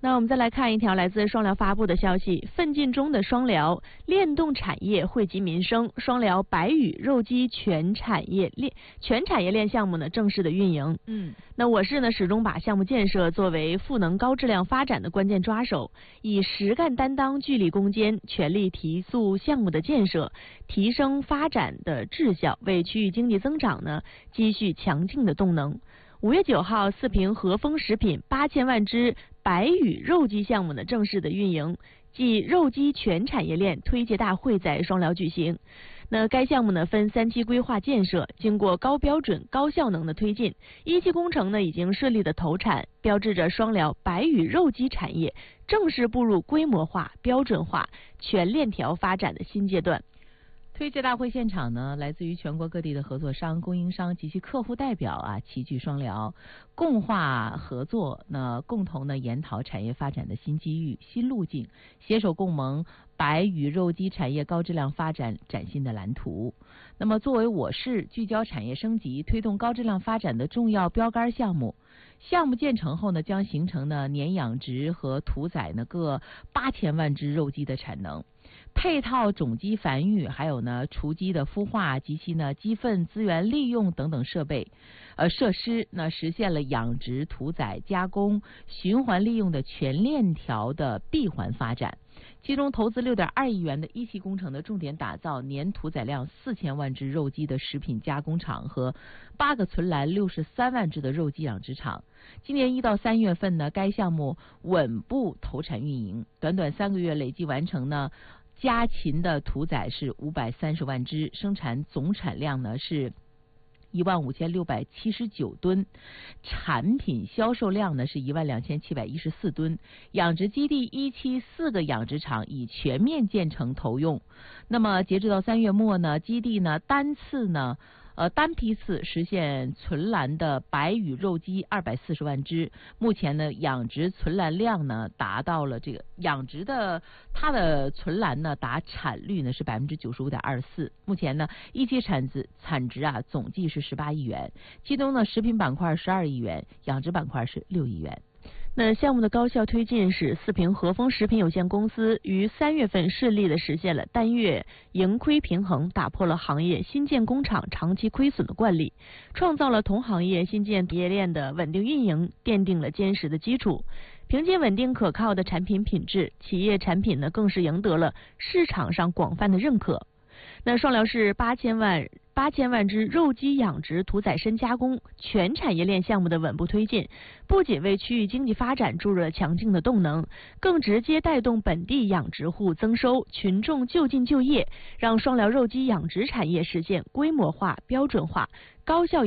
那我们再来看一条来自双辽发布的消息，奋进中的双辽链动产业惠及民生，双辽白羽肉鸡全产业链项目呢正式的运营。那我市呢始终把项目建设作为赋能高质量发展的关键抓手，以实干担当、聚力攻坚，全力提速项目的建设，提升发展的质效，为区域经济增长呢积蓄强劲的动能。5月9号，四平和风食品8000万只白羽肉鸡项目呢正式的运营，即肉鸡全产业链推介大会在双辽举行。那该项目呢分3期规划建设，经过高标准、高效能的推进，1期工程呢已经顺利的投产，标志着双辽白羽肉鸡产业正式步入规模化、标准化、全链条发展的新阶段。 推介大会现场呢，来自于全国各地的合作商、供应商及其客户代表齐聚双辽，共话合作，共同研讨产业发展的新机遇、新路径，携手共谋白羽肉鸡产业高质量发展崭新的蓝图。那么，作为我市聚焦产业升级、推动高质量发展的重要标杆项目，项目建成后将形成年养殖和屠宰各8000万只肉鸡的产能。配套种鸡繁育，还有雏鸡的孵化及其鸡粪资源利用等等设施，实现了养殖、屠宰、加工、循环利用的全链条的闭环发展。其中投资6.2亿元的1期工程的重点打造年屠宰量4000万只肉鸡的食品加工厂和8个存栏63万只的肉鸡养殖场。今年1到3月份该项目稳步投产运营，短短3个月累计完成家禽的屠宰是530万只，生产总产量是15679吨，产品销售量是12714吨。养殖基地1期4个养殖场已全面建成投用。那么截止到3月末基地单批次实现存栏的白羽肉鸡240万只，目前养殖存栏量达到了养殖的它的存栏达产率是95.24%，目前1期产值总计是18亿元，其中食品板块12亿元，养殖板块是6亿元。 那项目的高效推进使四平和风食品有限公司于3月份顺利的实现了单月盈亏平衡，打破了行业新建工厂长期亏损的惯例，创造了同行业新建业链的稳定运营，奠定了坚实的基础。凭借稳定可靠的产品品质，企业产品更是赢得了市场上广泛的认可。那双辽市8000万只肉鸡养殖、屠宰、深加工全产业链项目的稳步推进，不仅为区域经济发展注入了强劲的动能，更直接带动本地养殖户增收、群众就近就业，让双辽肉鸡养殖产业实现规模化、标准化、高效